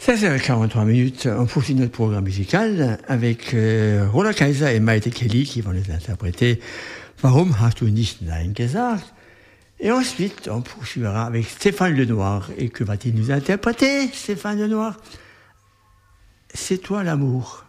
16h43 minutes, on poursuit notre programme musical avec Roland Kaiser et Maite Kelly qui vont les interpréter Warum hast du nicht Nein gesagt? Et ensuite, on poursuivra avec Stéphane Lenoir. Et que va-t-il nous interpréter, Stéphane Lenoir? C'est toi l'amour.